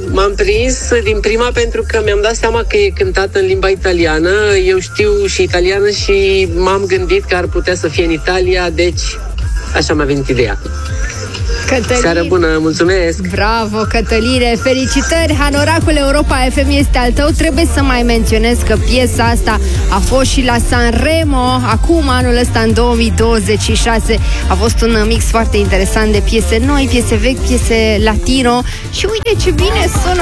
m-am prins din prima pentru că mi-am dat seama că e cântată în limba italiană. Eu știu și italiană și m-am gândit că ar putea să fie în Italia, deci așa mi-a venit ideea. Cătălin. Seară bună, mulțumesc! Bravo, Cătăline! Felicitări! Hanoracul Europa FM este al tău. Trebuie să mai menționez că piesa asta a fost și la Sanremo acum, anul ăsta, în 2026. A fost un mix foarte interesant de piese noi, piese vechi, piese latino. Și uite ce bine sună